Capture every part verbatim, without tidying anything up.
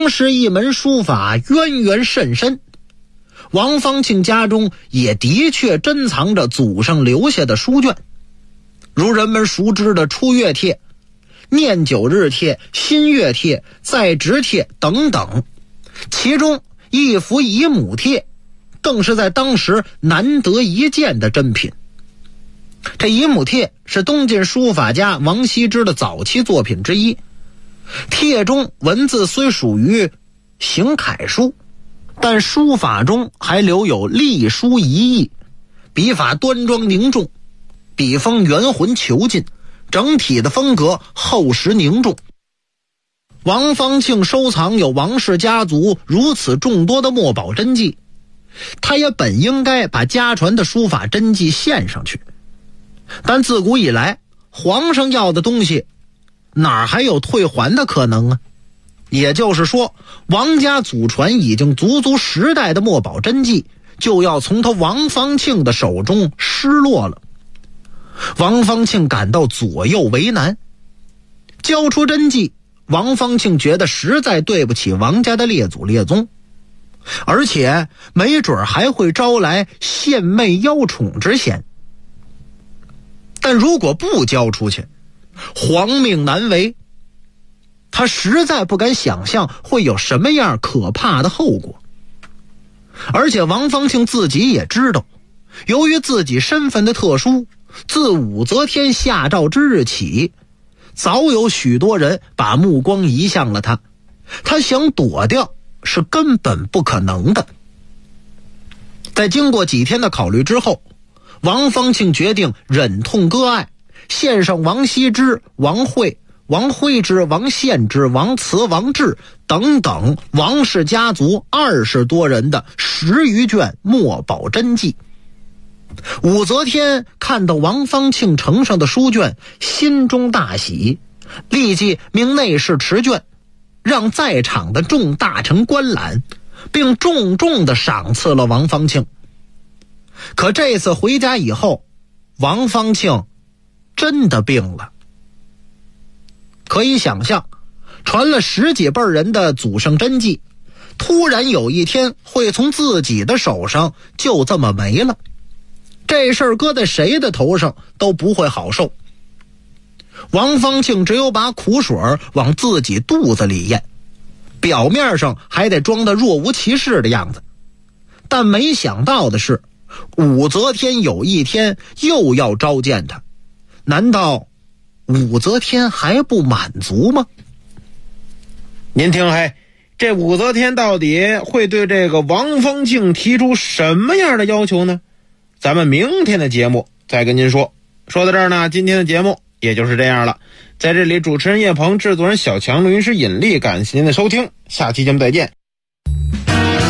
是一门书法渊源甚深，王方庆家中也的确珍藏着祖上留下的书卷，如人们熟知的出月帖、念九日帖、新月帖、在职帖等等，其中一幅乙母帖更是在当时难得一见的珍品。这乙母帖是东晋书法家王羲之的早期作品之一，帖中文字虽属于行楷书，但书法中还留有隶书一意，笔法端庄凝重，笔锋圆浑遒劲，整体的风格厚实凝重。王方庆收藏有王氏家族如此众多的墨宝真迹，他也本应该把家传的书法真迹献上去，但自古以来皇上要的东西哪还有退还的可能啊？也就是说，王家祖传已经足足十代的墨宝真迹就要从他王方庆的手中失落了。王方庆感到左右为难，交出真迹，王方庆觉得实在对不起王家的列祖列宗，而且没准还会招来献媚邀宠之嫌。但如果不交出去，皇命难违，他实在不敢想象会有什么样可怕的后果。而且王方庆自己也知道，由于自己身份的特殊，自武则天下诏之日起，早有许多人把目光移向了他，他想躲掉是根本不可能的。在经过几天的考虑之后，王方庆决定忍痛割爱，献上王羲之、王惠、王徽之、王献之、王慈、王志等等王氏家族二十多人的十余卷墨宝真迹。武则天看到王方庆呈上的书卷，心中大喜，立即命内侍持卷，让在场的众大臣观览，并重重地赏赐了王方庆。可这次回家以后，王方庆真的病了。可以想象，传了十几辈人的祖上真迹，突然有一天会从自己的手上就这么没了，这事儿搁在谁的头上都不会好受。王方庆只有把苦水往自己肚子里咽，表面上还得装得若无其事的样子。但没想到的是，武则天有一天又要召见他，难道武则天还不满足吗？ 您听嘿，这武则天到底会对这个王方庆提出什么样的要求呢？咱们明天的节目再跟您说。说到这儿呢，今天的节目也就是这样了。在这里，主持人叶鹏，制作人小强，录音师尹力，感谢您的收听，下期节目再见。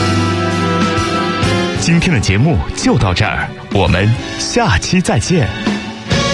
今天的节目就到这儿，我们下期再见。